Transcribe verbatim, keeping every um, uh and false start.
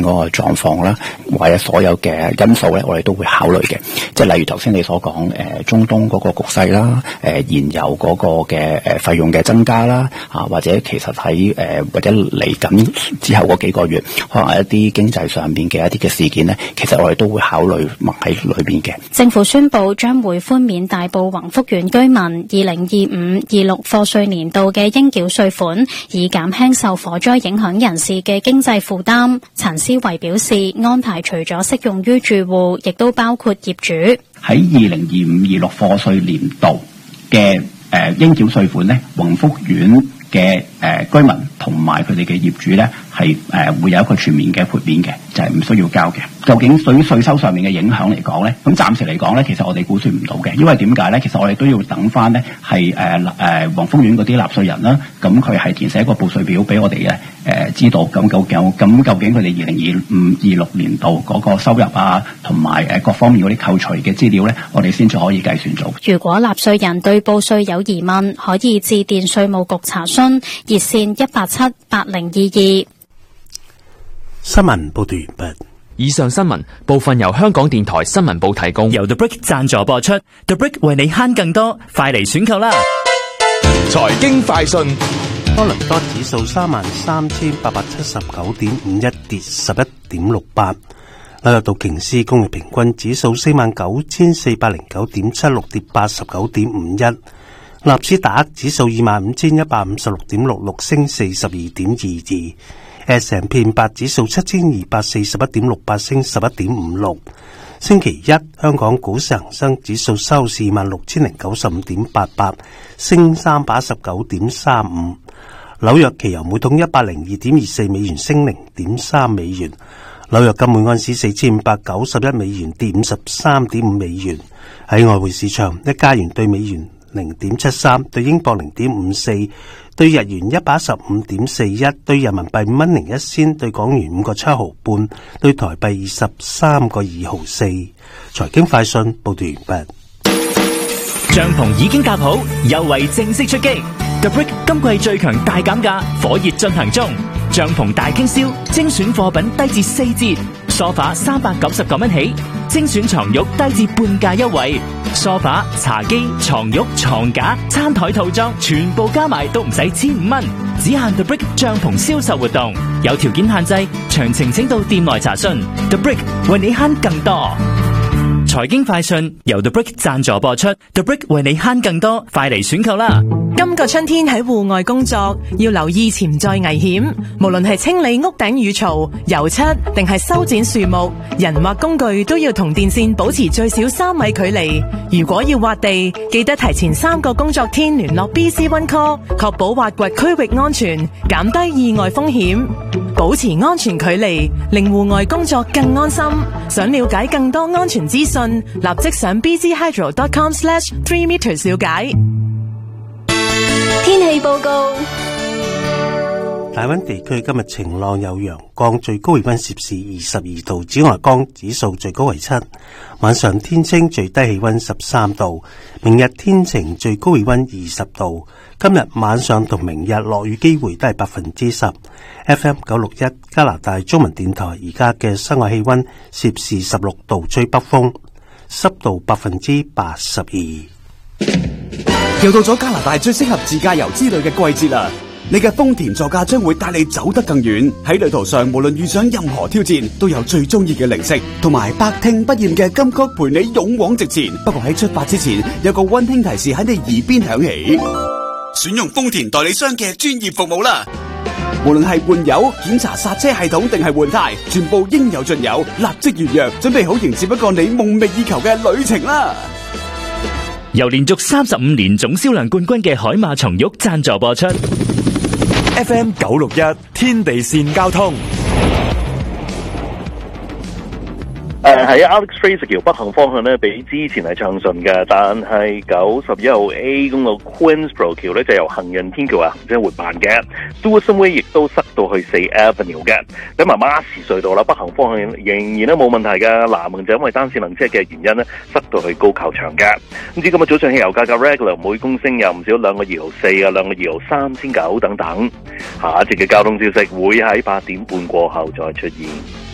嗰個狀況啦，或者所有嘅因素咧，我哋都會考慮嘅。即係例如頭先你所講，誒、呃、中東嗰個局勢啦，誒、呃、燃油嗰個嘅誒費用嘅增加啦，啊或者其實喺誒、呃、或者嚟緊之後嗰幾個月，可能一啲經濟上邊嘅一啲嘅事件咧，其實我哋都會考慮埋喺裏邊嘅。 政府宣布將會寬免大埔宏福苑居民二零二五、二六課稅年度嘅應繳稅款，以減輕受火災影響人士嘅經濟負擔。陳思維表示，安排除咗適用於住戶，亦都包括業主。 喺二零二五、二六課稅年度嘅誒應繳稅款咧，宏福苑嘅誒居民同埋佢哋嘅業主咧，係誒會有一個全面嘅豁免嘅，就係唔需要交嘅。究竟對於稅收上面嘅影響嚟講咧，咁暫時嚟講咧，其實我哋估算唔到嘅，因為點解咧？其實我哋都要等翻咧係誒誒宏福苑嗰啲納稅人啦，咁佢係填寫一個報稅表俾我哋嘅誒知道，咁究竟咁究竟佢哋二零二五、二六年度嗰個收入啊，同埋誒各方面嗰啲扣除嘅資料咧，我哋先至可以計算到。 如果納稅人對報稅有疑問，可以致電稅務局查詢，熱線一八七八零二二。 新聞報道完畢。 以上新聞部分由香港電台新聞部提供， 由 The Brick 贊助播出。The Brick 為你慳更多，快嚟選購啦！ 財經快訊， 多倫多指數三萬三千八百七十九點五一，跌十一點六八。紐約道瓊斯工業平均指數四萬九千四百零九點七六，跌八十九點五一。納斯達克指數二萬五千一百五十六點六六，升四十二點二二。S and P 五百指數七千二百四十一點六八，升十一點五六。星期一，香港股市恒生指數收市二萬六千零九十五點八八，升三百一十九點三五。紐約期油每桶一百零二點二四美元，升零點三美元。紐約金每盎司四千五百九十一美元，跌五十三點五美元。喺外匯市場，一加元對美元零點七三，對英鎊零點五四，對日元一百一十五點四一，對人民幣五蚊零一仙，對港元五個七毫半，對台幣二十三個二毫四。財經快訊報道完畢。 帳篷已經搭好，優惠正式出擊。The Brick 今季最強大減價，火熱進行中。帳篷大傾銷，精選貨品低至四折，梳化三百九十九蚊起，精選床褥低至半價優惠，梳化、茶几、床褥、床架、餐台套裝全部加埋都唔使千五蚊，只限 The Brick 帳篷銷售活動，有條件限制，詳情請到店內查詢。The Brick 為你慳更多。財經快訊由 The Brick 贊助播出。 The Brick 為你慳更多，快嚟選購啦！ 今個春天喺戶外工作要留意潛在危險，無論係清理屋頂雨槽、油漆定係修剪樹木，人或工具都要同電線保持最少三米距離。如果要挖地，記得提前三個工作天聯絡 B C One Call， 確保挖掘區域安全，減低意外風險。保持安全距離，令戶外工作更安心。想了解更多安全資訊，立即上 b c hydro dot com slash three meters 了解。 天氣報告： 大溫地區今日晴朗有陽光，最高氣溫攝氏二十二度，紫外光指數最高為七。晚上天清，最低氣溫十三度。明日天晴，最高氣溫二十度。今日晚上同明日落雨機會都係百分之十。F M 九六一加拿大中文電台而家嘅室外氣溫攝氏十六度，吹北風，濕度百分之八十二。 又到咗加拿大最適合自駕遊之旅嘅季節啦！你嘅豐田座駕將會帶你走得更遠。喺旅途上，無論遇上任何挑戰，都有最中意嘅零食同埋百聽不厭嘅金曲陪你勇往直前。不過喺出發之前，有個溫馨提示喺你耳邊響起：選用豐田代理商嘅專業服務啦！無論係換油、檢查剎車系統定係換胎，全部應有盡有。立即預約，準備好迎接一個你夢寐以求嘅旅程啦！ 由連續三十五年總銷量冠軍嘅海馬松玉贊助播出。 F M 九六一天地線交通。 誒喺 Alex Fraser 橋北行方向咧，比之前係暢順嘅，但係九十一號 A 公路 Queensboro 橋咧就由行人天橋啊，即係活慢嘅。Dawson Way 亦都塞到去四 Avenue 嘅。咁埋馬士隧道啦，北行方向仍然都冇問題嘅。南行就因為單線行車嘅原因咧，塞到去高球場嘅。咁至今日早上汽油價格 regular 每公升有唔少兩個二毫四啊，兩個二毫三千九等等。下一節嘅交通消息會喺八點半過後再出現。